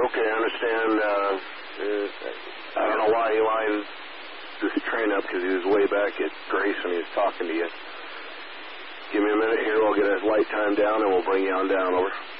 Okay, I understand. I don't know why he lined this train up, because he was way back at Grace when he was talking to you. Give me a minute here. We'll get his light time down, and we'll bring you on down. Over.